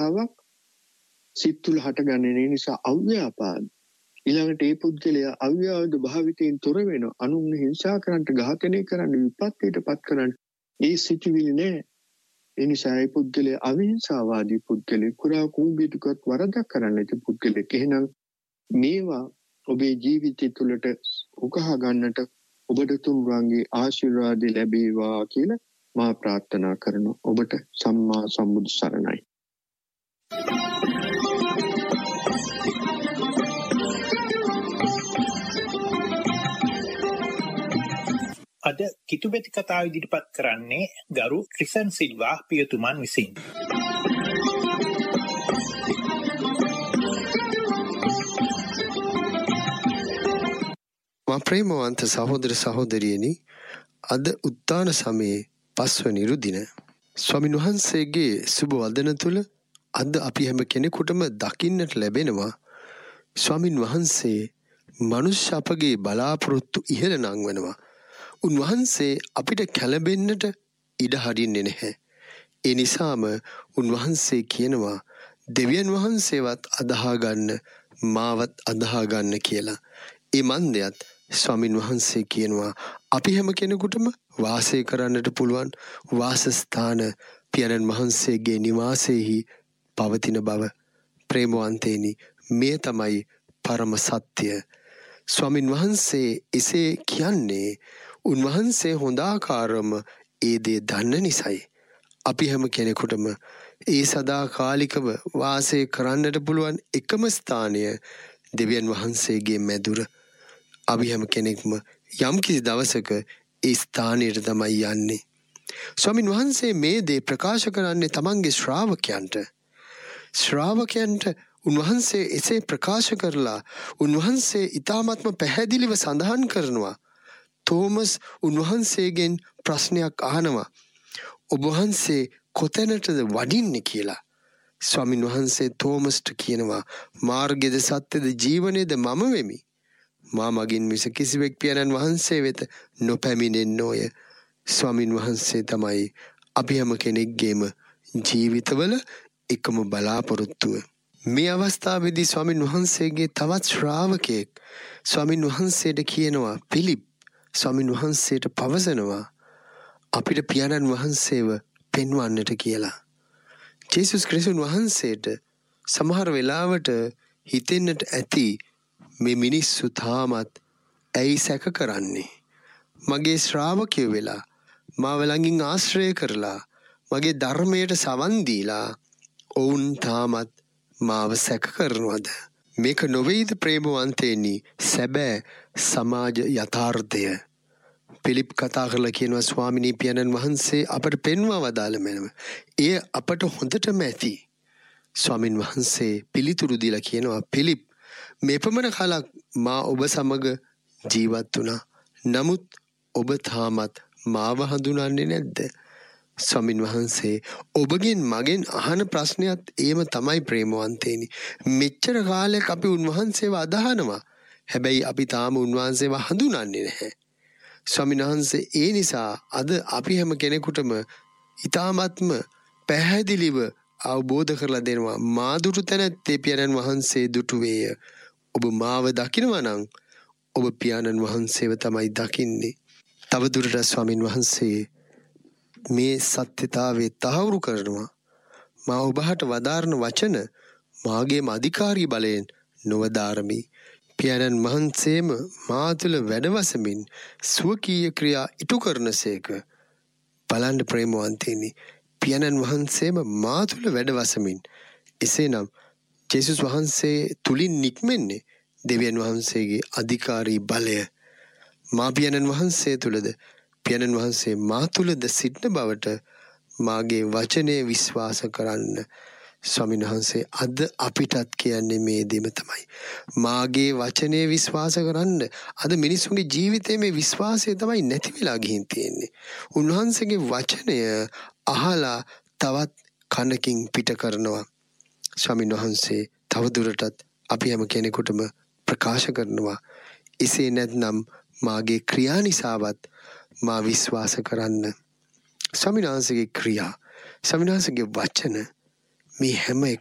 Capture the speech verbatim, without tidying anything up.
හිංසාවක් සිත් තුළ හටගන්නේ නිසා අව්‍යාපාද. ඊළඟට ඒ පුද්ගලයා අව්‍යාවද භාවිතයෙන් තොර වෙන අනුන් හිංසා කරන්නට ඝාතනය කරන්න විපත්තියටපත් කරන්න ඒ සිතුවිලි නෑ. ඒ නිසා ඒ පුද්ගලයා අවිහිංසාවාදී පුද්ගලෙක්, කුරා කූඹියටකත් වරදක් කරන්න නැති පුද්ගලෙක්. එහෙනම් මේවා ඔබේ ජීවිතය තුළට උකහා ගන්නට ඔබට තුන්වන්ගේ ආශිර්වාද ලැබේවා කියලා මා ප්‍රාර්ථනා කරනවා. ඔබට සම්මා සම්බුදු සරණයි. අද කිතුබෙති කතාව ඉදිරිපත් කරන්නේ ගරු ක්‍රිසන් සිල්වා පියතුමන් විසින්. මා ප්‍රේමවන්ත සහෝදර සහෝදරියනි, අද උත්තාන සමයේ පස්වැනි රුදින ස්වාමින් වහන්සේගේ සුබ වදන තුළ අද අපි හැම කෙනෙකුටම දකින්නට ලැබෙනවා ස්වාමින් වහන්සේ මනුෂ්‍ය අපගේ බලාපොරොත්තු ඉහළ නංවනවා. උන්වහන්සේ අපිට කැළඹෙන්නට ඉඩ හරින්නේ නැහැ. ඒ නිසාම උන්වහන්සේ කියනවා දෙවියන් වහන්සේවත් අදහා ගන්න, මාවත් අදහා ගන්න කියලා. ඒ මන්දයත් ස්වාමින් වහන්සේ කියනවා අපි හැම කෙනෙකුටම වාසය කරන්නට පුළුවන් වාසස්ථාන පියාණන් වහන්සේගේ නිවාසයේහි පවතින බව. ප්‍රේමවන්තේනි, මේ තමයි පරම සත්‍ය. ස්වාමින් වහන්සේ එසේ කියන්නේ උන්වහන්සේ හොඳාකාරවම ඒ දේ දන්න නිසයි. අපි හැම කෙනෙකුටම ඒ සදාකාලිකව වාසය කරන්නට පුළුවන් එකම ස්ථානය දෙවියන් වහන්සේගේ මැදුර. අපි හැම කෙනෙක්ම යම්කිසි දවසක ඒ ස්ථානයට තමයි යන්නේ. ස්වාමින් වහන්සේ මේ දේ ප්‍රකාශ කරන්නේ තමන්ගේ ශ්‍රාවකයන්ට. ශ්‍රාවකයන්ට උන්වහන්සේ එසේ ප්‍රකාශ කරලා උන්වහන්සේ ඉතාමත්ම පැහැදිලිව සඳහන් කරනවා. තෝමස් උන්වහන්සේගෙන් ප්‍රශ්නයක් අහනවා. ඔබ වහන්සේ කොතැනටද වඩින්නේ කියලා. ස්වාමින් වහන්සේ තෝමස්ට කියනවා මාර්ගයද සත්‍යද ජීවනයේද මම වෙමි. මා මගින් මිස කිසිවෙක් පියාණන් වහන්සේ වෙත නොපැමිණෙන්නෝය. ස්වාමින් වහන්සේ තමයි අපි හැම කෙනෙක්ගේම ජීවිතවල එකම බලාපොරොත්තුව. මේ අවස්ථාවේදී ස්වාමින් වහන්සේගේ තවත් ශ්‍රාවකයෙක් ස්වාමින් වහන්සේට කියනවා පිලිප් ස්වාමින් වහන්සේට පවසනවා අපිට පියාණන් වහන්සේව පෙන්වන්නට කියලා. ජේසුස් ක්‍රිස්තුස් වහන්සේට සමහර වෙලාවට හිතෙන්නට ඇති මේ මිනිස්සු තාමත් ඇයි සැක කරන්නේ? මගේ ශ්‍රාවකයෝ වෙලා මාව ළඟින් ආශ්‍රය කරලා මගේ ධර්මයට සවන් දීලා ඔවුන් තාමත් මාව සැක කරනවද? මේක නොවේද ප්‍රේමවන්තේනි සැබෑ සමාජ යථාර්ථය. පිලිප් කතා කරලා කියනවා ස්වාමිනී පියාණන් වහන්සේ අපට පෙන්වා වදාළ මැනව. එය අපට හොඳටම ඇති. ස්වාමින් වහන්සේ පිළිතුරු දීලා කියනවා පිලිප් මේ පමණ කාලක් මා ඔබ සමග ජීවත් වුණා. නමුත් ඔබ තාමත් මාව හඳුනන්නේ නැද්ද? ස්වාමින් වහන්සේ ඔබගෙන් මගෙන් අහන ප්‍රශ්නයත් ඒම තමයි ප්‍රේමවන්තේනි. මෙච්චර කාලයක් අපි උන්වහන්සේව අදහනවා. හැබැයි අපි තාම උන්වහන්සේව හඳුනන්නේ නැහැ. ස්වාමින් වහන්සේ ඒ නිසා අද අපි හැම කෙනෙකුටම ඊ타ත්ම පැහැදිලිව අවබෝධ කරලා දෙනවා මා දුටු තැනැත්තේ පියාණන් වහන්සේ දුටුවේය. ඔබ මාව දකිනවා නම් ඔබ පියාණන් වහන්සේව තමයි දකින්නේ. තවදුරටත් ස්වාමින් වහන්සේ මේ සත්‍යතාවේ තහවුරු කරනවා. මා ඔබට වදාරන වචන මාගේම අධිකාරී බලයෙන් නොවදාරමි. පියාණන් වහන්සේම මා තුළ වැඩවසමින් ස්වකීය ක්‍රියා ඉටු කරනසේක. බලන්න ප්‍රේමවන්තේනි, පියාණන් වහන්සේම මා තුළ වැඩවසමින්. එසේනම් ජේසුස් වහන්සේ තුලින් නික්මෙන්නේ දෙවියන් වහන්සේගේ අධිකාරී බලය. මා පියාණන් වහන්සේ තුළද පියාණන් වහන්සේ මා තුළද සිටින බවට මාගේ වචනය විශ්වාස කරන්න. ස්වාමීන් වහන්සේ අද අපිටත් කියන්නේ මේ දෙම තමයි. මාගේ වචනය විශ්වාස කරන්න. අද මිනිස්සුන්ගේ ජීවිතයේ මේ විශ්වාසය තමයි නැති වෙලා ගිහින් තියෙන්නේ. උන්වහන්සේගේ වචනය අහලා තවත් කනකින් පිට කරනවා. ස්වාමීන් වහන්සේ තවදුරටත් අපි හැම කෙනෙකුටම ප්‍රකාශ කරනවා එසේ නැත්නම් මාගේ ක්‍රියා නිසාවත් මා විශ්වාස කරන්න. ස්වාමීන් වහන්සේගේ ක්‍රියා, ස්වාමීන් වහන්සේගේ වචන මේ හැම